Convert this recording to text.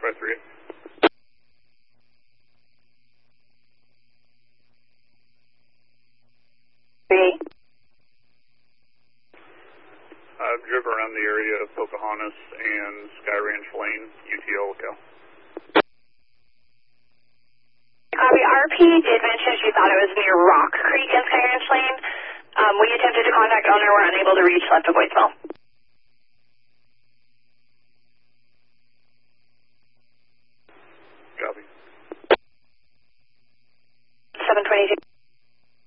538. I've driven around the area of Pocahontas and Sky Ranch Lane, UTL locale. Copy. RP did mention she thought it was near Rock Creek and Sky Ranch Lane. We attempted to contact owner, were unable to reach, left a voicemail.